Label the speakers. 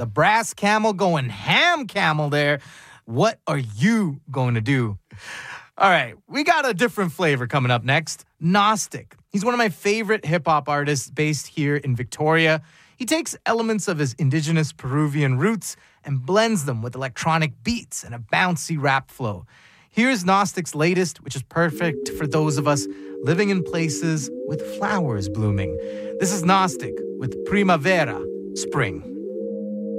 Speaker 1: The Brass Camel going ham camel there. What are you going to do? All right, we got a different flavor coming up next. Gnostic. He's one of my favorite hip-hop artists based here in Victoria. He takes elements of his indigenous Peruvian roots and blends them with electronic beats and a bouncy rap flow. Here's Gnostic's latest, which is perfect for those of us living in places with flowers blooming. This is Gnostic with Primavera, Spring.